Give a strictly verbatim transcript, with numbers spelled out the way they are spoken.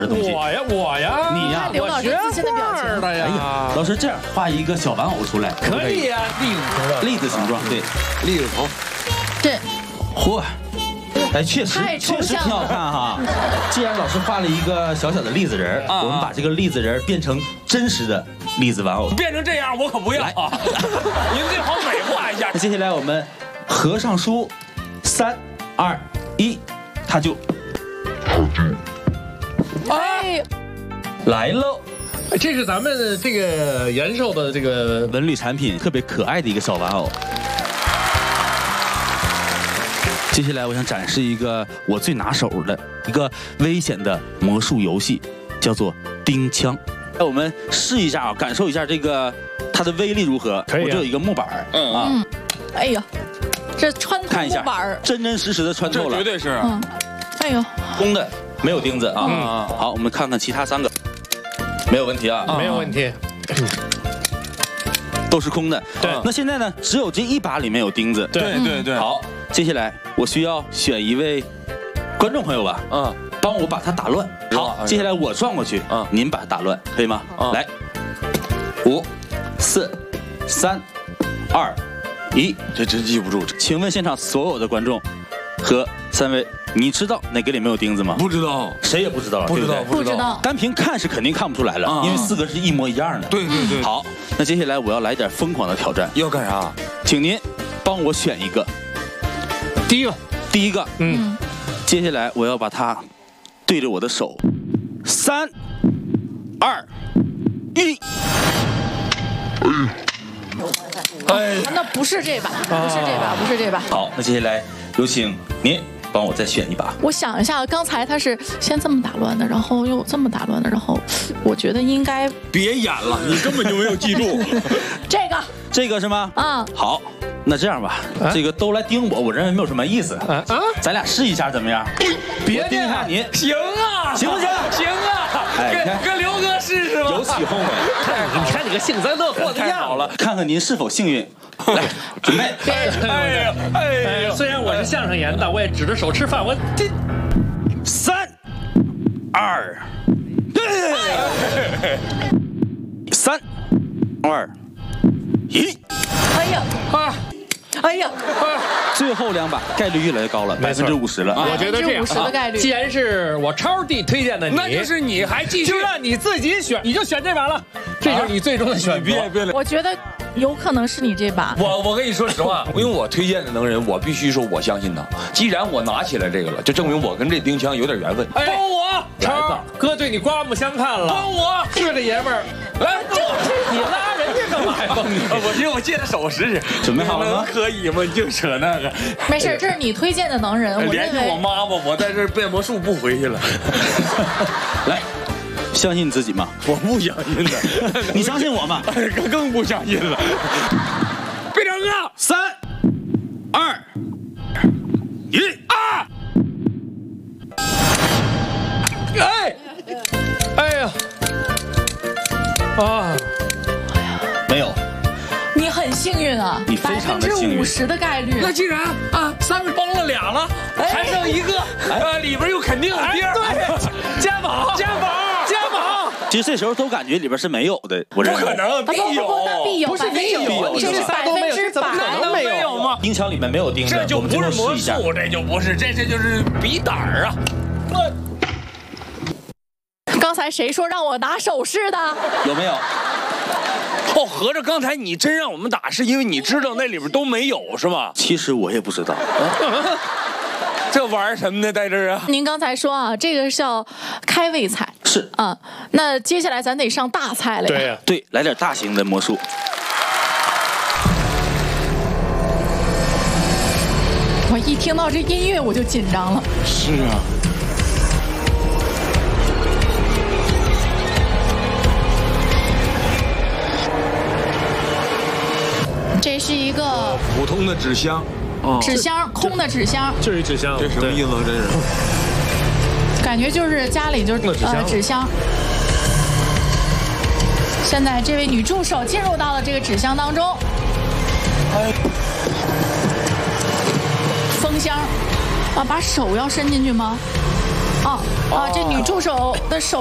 的东西。 我呀，我呀， 你呀， 刘老师自信的表情的呀。 哎呀，老师这样画一个小玩偶出来， 可以呀，栗子形状， 栗子形状，对， 栗子头。 这， 嚯！哎，确实确实挺好看哈。既然老师画了一个小小的栗子人儿，我们把这个栗子人变成真实的栗子玩偶， 变成这样我可不要啊！您最好美化一下。 那接下来我们合上书，三二一，他就哎， 来喽。 这是咱们这个延寿的这个文旅产品，特别可爱的一个小玩偶。接下来我想展示一个我最拿手的一个危险的魔术游戏，叫做钉枪。那我们试一下啊，感受一下这个它的威力如何。 可以啊、 我这有一个木板嗯啊， 嗯，哎呀，这穿透木板真真实实的穿透了， 绝对是。 嗯，哎呦， 公的没有钉子啊。 嗯、 好，我们看看其他三个，没有问题啊， 没有问题。 都是空的。 对， 那现在呢，只有这一把里面有钉子。 对对对。 好，接下来我需要选一位观众朋友吧，嗯，帮我把它打乱。好，接下来我转过去，嗯，您把它打乱，可以吗？来，五、四、三、二、一， 这真记不住。 请问现场所有的观众和三位，你知道哪个里面有钉子吗？ 不知道， 谁也不知道， 不知道， 不知道。 单凭看是肯定看不出来了，因为四个是一模一样的。 对对对。 好，那接下来我要来点疯狂的挑战。 要干啥？ 请您帮我选一个。 第一个， 第一个， 嗯， 接下来我要把它对着我的手，三、二、一。 哎，那不是这把，不是这把，不是这把。 好，那接下来有请您帮我再选一把。 我想一下，刚才他是先这么打乱的，然后又这么打乱的，然后我觉得应该别演了，你根本就没有记住。 这个， 这个是吗？ 啊， 好。那这样吧，啊、这个都来盯我，我认为没有什么意思。啊啊，咱俩试一下怎么样？ 别盯一下您， 行啊， 行不行？ 行啊，哎，跟跟刘哥试试吧。 有起后悔， 你看你个幸灾乐祸的样好了，看看您是否幸运。来，准备。 哎呀，哎呀，虽然我是相声演的，我也指着手吃饭。我这三二，三二一。 哎呀啊！哎呀， 最后两把概率越来越高了，百分之五十了。 我觉得这样， 五十的概率。 既然是我超弟推荐的你， 那就是你还继续， 就让你自己选，你就选这把了，这就是你最终的选择。 别别， 我觉得有可能是你这把。 我我跟你说实话，因为我推荐的能人，我必须说我相信他。既然我拿起来这个了，就证明我跟这钉枪有点缘分。 帮我，超哥对你刮目相看了。 帮我， 是这爷们儿，来，你拉人家干嘛呀？ 我觉得我借着手试试， 准备好了吗？ 可以吗？你就扯那个。 没事，这是你推荐的能人。我联系我妈吧，我在这变魔术不回去了。 来，相信你自己吗？ 我不相信的。 你相信我吗？ 更更不相信了。别整啊！ 三、二、一啊！ 哎，哎呀，啊， 没有。 你很幸运啊， 你非常的幸运， 百分之五十的概率。 那既然啊，三个帮了俩了，还剩一个，呃，里边又肯定有第二， 对，加码， 加码， 加码。 其实这时候都感觉里边是没有的，我认为不可能，必有， 必有， 不是必有， 这是百分之百， 能没有吗？ 钉枪里面没有钉子， 这就不是魔术，这就不是，这这就是比胆儿啊。 刚才谁说让我拿手势的？ 有没有？ 哦，合着刚才你真让我们打，是因为你知道那里边都没有是吗？ 其实我也不知道。 这玩什么呢，在这儿啊？ 您刚才说啊，这个是叫开胃菜， 是啊。那接下来咱得上大菜了呀。 对呀， 对，来点大型的魔术。 我一听到这音乐我就紧张了。 是啊。 这是一个普通的纸箱， 纸箱，空的纸箱。 这是一纸箱， 这什么意思？这是？ 感觉就是家里就是呃纸箱。现在这位女助手进入到了这个纸箱当中。封箱，啊，把手要伸进去吗？哦。 啊，这女助手的手。